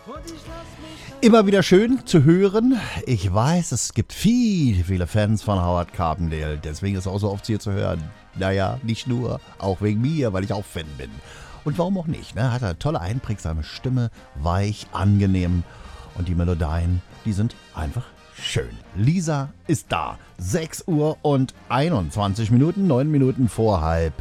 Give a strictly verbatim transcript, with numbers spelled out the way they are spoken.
Immer wieder schön zu hören. Ich weiß, es gibt viele, viele Fans von Howard Carpendale. Deswegen ist er auch so oft hier zu hören. Naja, nicht nur, auch wegen mir, weil ich auch Fan bin. Und warum auch nicht, ne? Hat er eine tolle, einprägsame Stimme, weich, angenehm. Und die Melodien, die sind einfach schön. Lisa ist da. sechs Uhr und einundzwanzig Minuten, neun Minuten vor halb